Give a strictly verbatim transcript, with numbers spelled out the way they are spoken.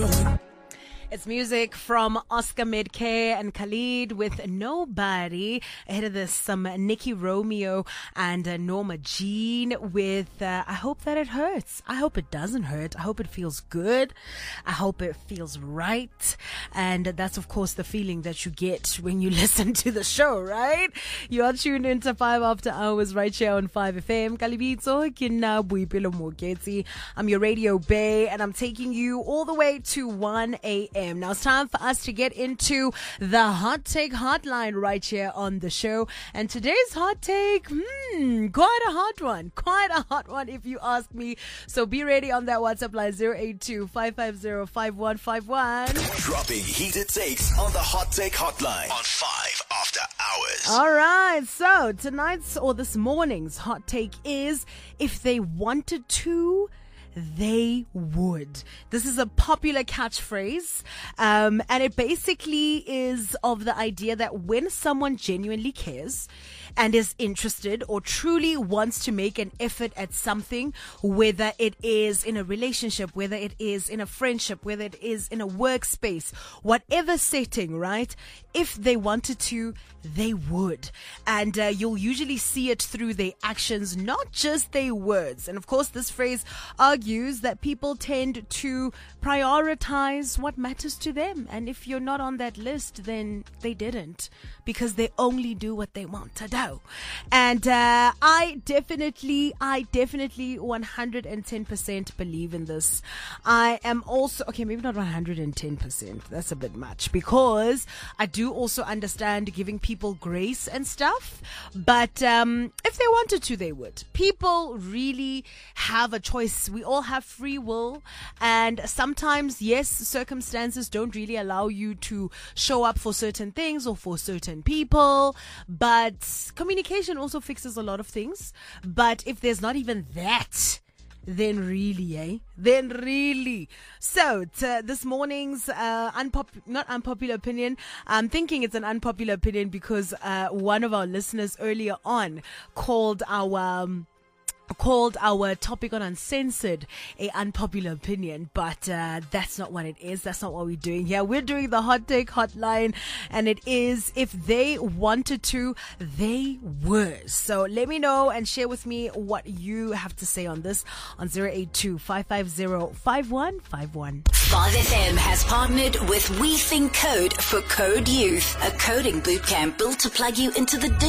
It's music from Oscar Medcare and Khalid with Nobody. Ahead of this, some Nicky Romeo and uh, Norma Jean with uh, I Hope That It Hurts. I hope it doesn't hurt. I hope it feels good. I hope it feels right. And that's, of course, the feeling that you get when you listen to the show, right? You are tuned into five After Hours right here on five F M. Kalibitso, Kina Buipelo Moketi. I'm your Radio Bay, and I'm taking you all the way to one a.m. Now it's time for us to get into the Hot Take Hotline right here on the show. And today's Hot Take, hmm, quite a hot one. Quite a hot one if you ask me. So be ready on that WhatsApp line zero eight two, five five zero, five one five one. Dropping heated takes on the Hot Take Hotline on five After Hours. All right, so tonight's or this morning's Hot Take is, if they wanted to, they would. This is a popular catchphrase, um, and it basically is of the idea that when someone genuinely cares and is interested or truly wants to make an effort at something, whether it is in a relationship, whether it is in a friendship, whether it is in a workspace, whatever setting, right? If they wanted to, they would. And uh, you'll usually see it through their actions, not just their words. And of course, this phrase argues that people tend to prioritize what matters to them. And if you're not on that list, then they didn't, because they only do what they want to do. And uh, I definitely, I definitely one hundred ten percent believe in this. I am also, okay, maybe not one hundred ten percent. That's a bit much, because I do also understand giving people grace and stuff. But um, if they wanted to, they would. People really have a choice. We all have free will. And sometimes, yes, circumstances don't really allow you to show up for certain things or for certain people. But communication also fixes a lot of things. But if there's not even that, then really, eh? Then really. So, t- this morning's uh, unpop- not unpopular opinion, I'm thinking it's an unpopular opinion because uh, one of our listeners earlier on called our... Um, called our topic on Uncensored a unpopular opinion, but uh, that's not what it is. That's not what we're doing here. We're doing the Hot Take Hotline, and it is, if they wanted to, they would. So let me know and share with me what you have to say on this on zero eight two, five five zero, five one five one. five F M has partnered with We Think Code for Code Youth, a coding bootcamp built to plug you into the digital